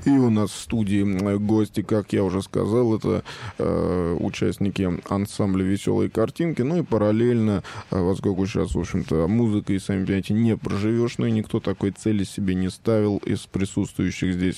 И у нас в студии гости, как я уже сказал, это участники ансамбля «Веселые картинки». Ну и параллельно, поскольку сейчас, в общем-то, музыкой, сами понимаете, не проживешь, но и никто такой цели себе не ставил из присутствующих здесь.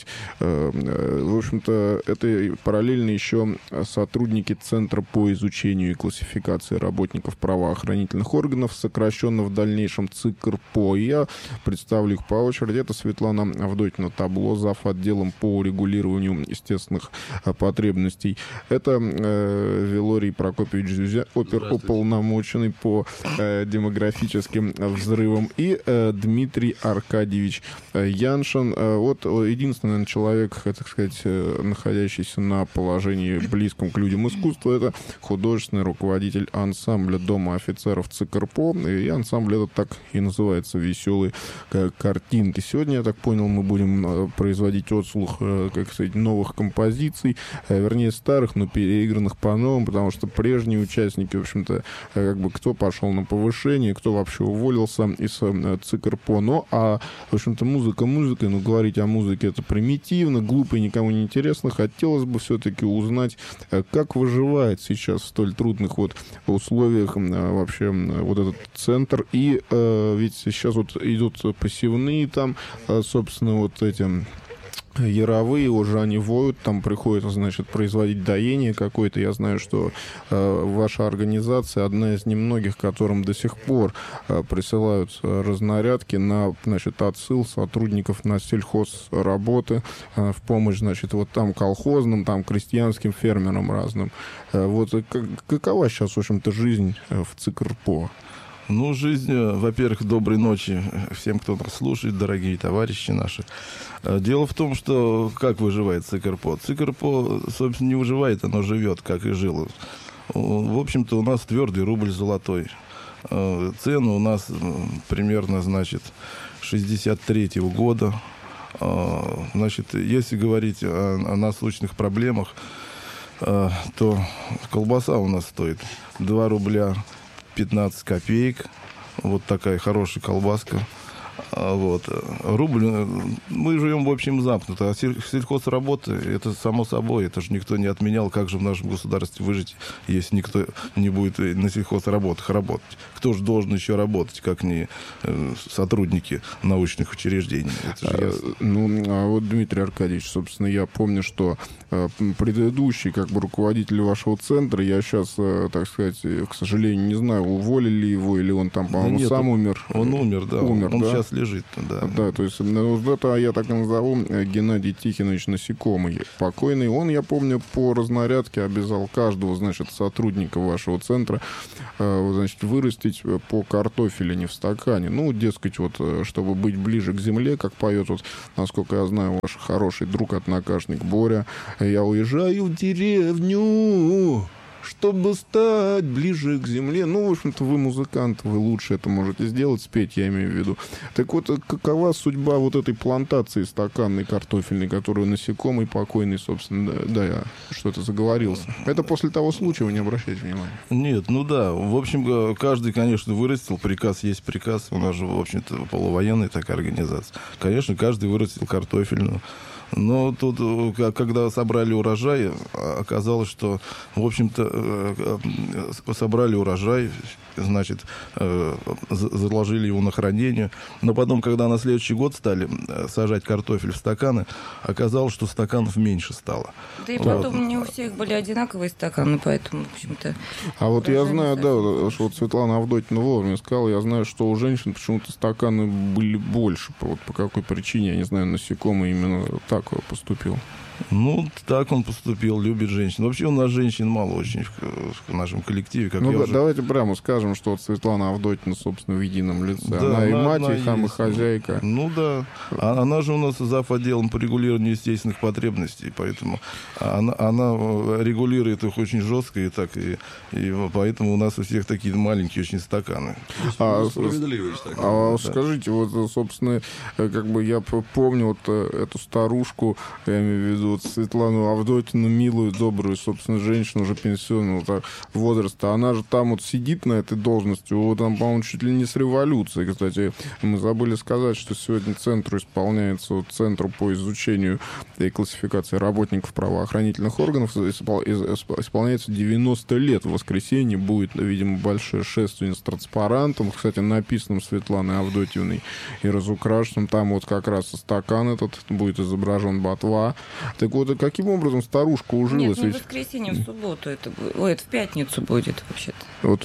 В общем-то, это параллельно еще сотрудники Центра по изучению и классификации работников правоохранительных органов, сокращенно в дальнейшем ЦИКРПО. Я представлю их по очереди. Это Светлана Авдотьина Табло, зав. Отделом по урегулированию естественных потребностей. Это Вилорий Прокопьевич Зюзя, оперуполномоченный по демографическим взрывам. И Дмитрий Аркадьевич Яншин. Вот единственный, наверное, человек, так сказать, находящийся на положении близком к людям искусства, это художественный руководитель ансамбля Дома офицеров ЦИКРПО. И ансамбль этот так и называется «Веселые картинки». Сегодня, я так понял, мы будем производить отслух, как сказать, новых композиций, вернее, старых, но переигранных по-новому, потому что прежние участники, в общем-то, как бы кто пошел на повышение, кто вообще уволился из ЦИКРПО. Ну, а, в общем-то, музыка музыкой, но говорить о музыке это примитивно, глупо и никому не интересно. Хотелось бы все-таки узнать, как выживает сейчас в столь трудных вот условиях вообще вот этот центр. И ведь сейчас вот идут посевные там, собственно, вот эти яровые, уже они воют, там приходится, значит, производить доение какое-то. Я знаю, что ваша организация одна из немногих, которым до сих пор присылают разнарядки на, значит, отсыл сотрудников на сельхозработы в помощь, значит, вот там колхозным, там крестьянским фермерам разным. Вот какова сейчас, в общем-то, жизнь в ЦИКРПО? Ну, жизнь, во-первых, доброй ночи всем, кто нас слушает, дорогие товарищи наши. Дело в том, что как выживает ЦИКРПО? ЦИКРПО, собственно, не выживает, оно живет, как и жило. В общем-то, у нас твердый рубль золотой. Цены у нас примерно, значит, 63-го года. Значит, если говорить о насущных проблемах, то колбаса у нас стоит 2 рубля 15 копеек. Вот такая хорошая колбаска. Вот. Рубль, мы живем, в общем, замкнуто. А сельхозработы, это само собой, это же никто не отменял. Как же в нашем государстве выжить, если никто не будет на сельхозработах работать? Кто же должен еще работать, как не сотрудники научных учреждений? Это же ну, а вот, Дмитрий Аркадьевич, собственно, я помню, что предыдущий, как бы, руководитель вашего центра, я сейчас, так сказать, к сожалению, не знаю, уволили его, или он там, по-моему, сам умер. Он умер, да. Умер, он да? сейчас лежит, да. Да, то есть, это я так и назову, Геннадий Тихонович Насекомый, покойный. Он, я помню, по разнарядке обязал каждого, значит, сотрудника вашего центра, значит, вырастить по картофелине в стакане. Ну, дескать, вот, чтобы быть ближе к земле, как поет, вот, насколько я знаю, ваш хороший друг, однокашник Боря. Я уезжаю в деревню, чтобы стать ближе к земле. Ну, в общем-то, вы музыкант, вы лучше это можете сделать, спеть, я имею в виду. Так вот, какова судьба вот этой плантации стаканной картофельной, которую Насекомый покойный, собственно, да, я что-то заговорился. Это после того случая, вы не обращайте внимания. Нет, ну да, в общем, каждый, конечно, вырастил, приказ есть приказ, у нас же, в общем-то, полувоенная такая организация. Конечно, каждый вырастил картофельную. Но тут, когда собрали урожай, оказалось, что, в общем-то, собрали урожай, значит, заложили его на хранение. Но потом, когда на следующий год стали сажать картофель в стаканы, оказалось, что стаканов меньше стало. Да и потом не у всех были одинаковые стаканы, поэтому, в общем-то... А вот я знаю, да, что вот Светлана Авдотьина вовремя сказала, я знаю, что у женщин почему-то стаканы были больше. Вот по какой причине, я не знаю, Насекомый именно так поступил. Ну, так он поступил, любит женщин. Вообще у нас женщин мало очень в нашем коллективе. Как давайте прямо скажем, что вот Светлана Авдотьина, собственно, в едином лице. Да, она и мать, и хам, и хозяйка. Ну да. Она же у нас зав. Отделом по регулированию естественных потребностей, поэтому она регулирует их очень жестко, и так, и поэтому у нас у всех такие маленькие очень стаканы. Справедливость такая. Скажите, вот, собственно, как бы я помню вот эту старушку, я имею в виду вот Светлану Авдотину, милую, добрую, собственно, женщину уже пенсионного возраста. Она же там вот сидит на этой должности, вот там, по-моему, чуть ли не с революцией. Кстати, мы забыли сказать, что сегодня Центру Центру по изучению и классификации работников правоохранительных органов исполняется 90 лет. В воскресенье будет, видимо, большое шествие с транспарантом, кстати, написанным Светланой Авдотьевной и разукрашенным. Там вот как раз стакан этот будет изображен ботва. Так вот, каким образом старушка ужилась? Нет, не в воскресенье, в субботу это будет. Ой, это в пятницу будет вообще-то. Вот,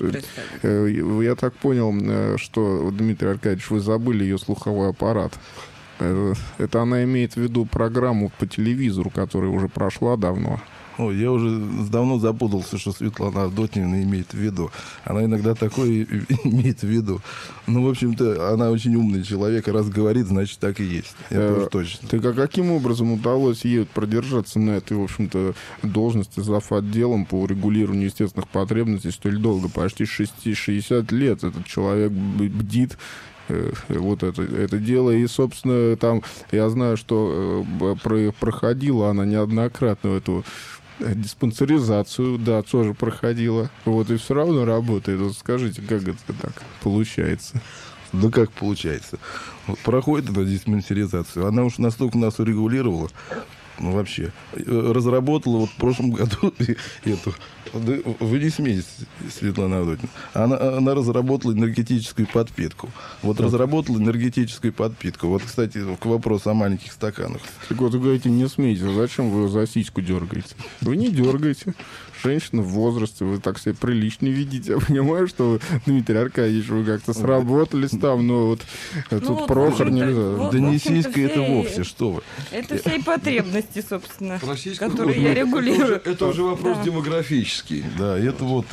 я так понял, что, Дмитрий Аркадьевич, вы забыли ее слуховой аппарат. Это она имеет в виду программу по телевизору, которая уже прошла давно. Ой, я уже давно запутался, что Светлана Авдотьевна имеет в виду. Она иногда такое имеет в виду. Ну, в общем-то, она очень умный человек, раз говорит, значит, так и есть. Это уж точно. Так а каким образом удалось ей продержаться на этой, в общем-то, должности зав. Отделом по регулированию естественных потребностей столь долго? Почти 60 лет этот человек бдит вот это дело. И, собственно, там я знаю, что проходила она неоднократно эту диспансеризацию, да, тоже проходила. Вот, и все равно работает. Вот скажите, как это так получается? Да как получается? Вот проходит эта диспансеризацию, она уж настолько нас урегулировала, ну, вообще, разработала вот в прошлом году эту... Вы не смеетесь, Светлана Авдотьевна. Она разработала энергетическую подпитку. Вот разработала энергетическую подпитку. Вот, кстати, к вопросу о маленьких стаканах. Так вот, вы говорите, не смейтесь. А зачем вы за сиську дергаете? Вы не дергаете. Женщина в возрасте, вы так себя прилично видите. Я понимаю, что вы, Дмитрий Аркадьевич, вы как-то сработались там, но вот тут вот, Прохор нельзя. Да не сиська это вовсе, что вы. Это все и потребности, собственно, Российскую которые я регулирую. Это уже вопрос демографический. Да, это вот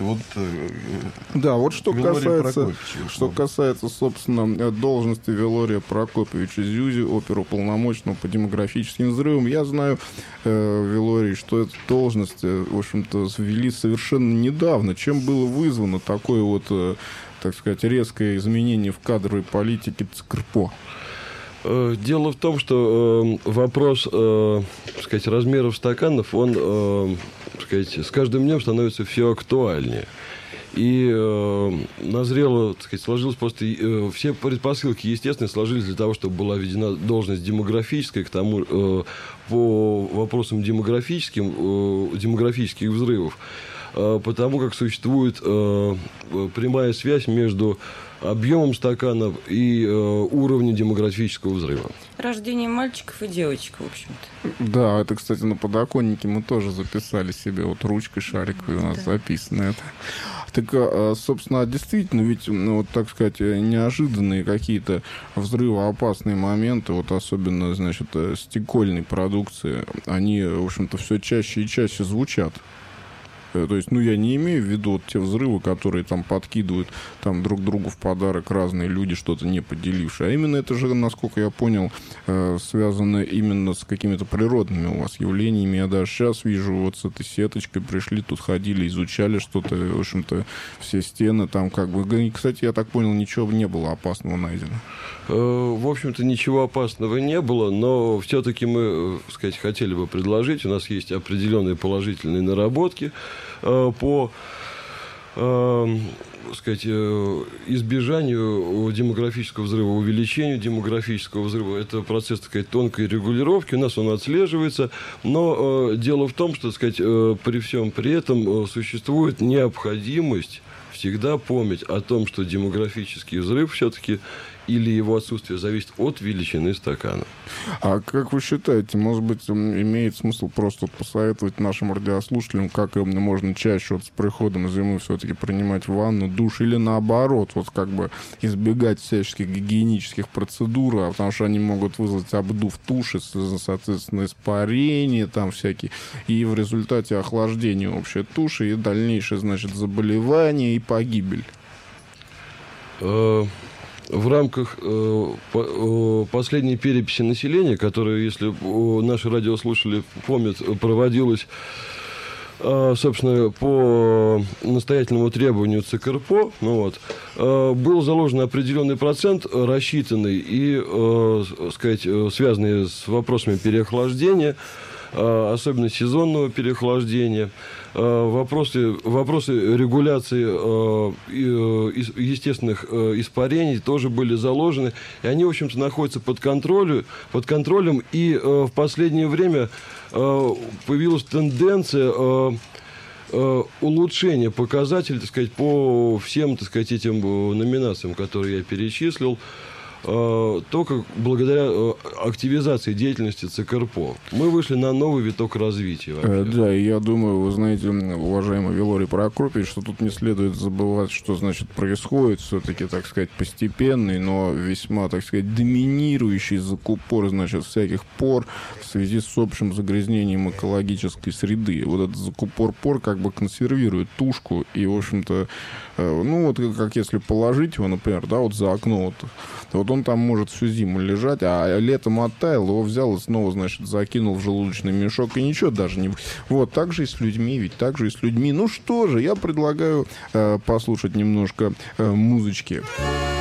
да, вот что Прокопьевича, касается, собственно, должности Вилория Прокопьевича Зюзи, оперуполномоченного по демографическим взрывам. Я знаю, Вилорий, что эту должность, в общем-то, ввели совершенно недавно. Чем было вызвано такое вот, так сказать, резкое изменение в кадровой политике ЦКРПО? Дело в том, что вопрос, так сказать, размеров стаканов, он, так сказать, с каждым днем становится все актуальнее. И назрело, так сказать, сложилось просто... все предпосылки, естественно, сложились для того, чтобы была введена должность демографическая, к тому, по вопросам демографических взрывов, потому как существует прямая связь между объемом стаканов и уровнем демографического взрыва. Рождение мальчиков и девочек, в общем-то. Да, это, кстати, на подоконнике мы тоже записали себе, вот ручкой шариковой у нас записано это. Так, собственно, действительно, ведь, ну, вот, так сказать, неожиданные какие-то взрывоопасные моменты, вот особенно, значит, стекольной продукции, они, в общем-то, все чаще и чаще звучат. То есть, ну, я не имею в виду вот те взрывы, которые там подкидывают там друг другу в подарок разные люди, что-то не поделившие. А именно это же, насколько я понял, связано именно с какими-то природными у вас явлениями. Я даже сейчас вижу, вот с этой сеточкой пришли, тут ходили, изучали что-то, в общем-то, все стены там как бы... Кстати, я так понял, ничего не было опасного найдено. В общем-то, ничего опасного не было, но все-таки мы, так сказать, хотели бы предложить. У нас есть определенные положительные наработки по, так сказать, избежанию демографического взрыва, увеличению демографического взрыва. Это процесс, так сказать, тонкой регулировки. У нас он отслеживается. Но дело в том, что, так сказать, при всем при этом существует необходимость всегда помнить о том, что демографический взрыв все-таки или его отсутствие зависит от величины стакана. А как вы считаете, может быть, имеет смысл просто посоветовать нашим радиослушателям, как можно чаще вот с приходом зимы все-таки принимать ванну, душ, или наоборот, вот как бы избегать всяческих гигиенических процедур, потому что они могут вызвать обдув туши, соответственно, испарение там всякие, и в результате охлаждения общей туши и дальнейшее, значит, заболевание и погибель? В рамках последней переписи населения, которая, если наши радиослушатели помнят, проводилась, собственно, по настоятельному требованию ЦКРПО, ну вот, был заложен определенный процент, рассчитанный и, сказать, связанный с вопросами переохлаждения, особенно сезонного переохлаждения. Вопросы регуляции естественных испарений тоже были заложены. И они, в общем-то, находятся под контролем. И в последнее время появилась тенденция улучшения показателей, так сказать, по всем, так сказать, этим номинациям, которые я перечислил, только благодаря активизации деятельности ЦКРПО. Мы вышли на новый виток развития. Да, и я думаю, вы знаете, уважаемый Вилорий Прокопьевич, что тут не следует забывать, что, значит, происходит все-таки, так сказать, постепенный, но весьма, так сказать, доминирующий закупор, значит, всяких пор в связи с общим загрязнением экологической среды. Вот этот закупор пор как бы консервирует тушку, и, в общем-то, ну, вот как если положить его, например, да, вот за окно, вот он там может всю зиму лежать, а летом оттаял, его взял и снова, значит, закинул в желудочный мешок, и ничего даже не... Вот, так же и с людьми, ведь так же и с людьми. Ну что же, я предлагаю послушать немножко музычки.